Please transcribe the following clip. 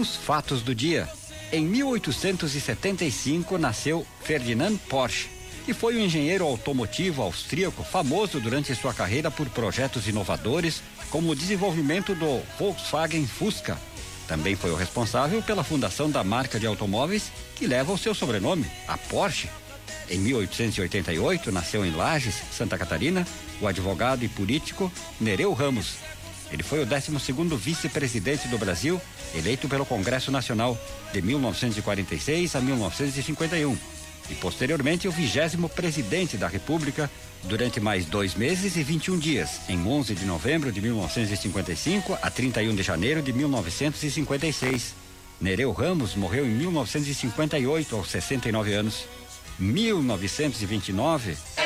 Os fatos do dia. Em 1875 nasceu Ferdinand Porsche, que foi um engenheiro automotivo austríaco famoso durante sua carreira por projetos inovadores, como o desenvolvimento do Volkswagen Fusca. Também foi o responsável pela fundação da marca de automóveis que leva o seu sobrenome, a Porsche. Em 1888 nasceu em Lages, Santa Catarina, o advogado e político Nereu Ramos. Ele foi o 12º vice-presidente do Brasil, eleito pelo Congresso Nacional de 1946 a 1951 e posteriormente o 20º presidente da República durante mais 2 meses e 21 dias, em 11 de novembro de 1955 a 31 de janeiro de 1956. Nereu Ramos morreu em 1958 aos 69 anos. 1929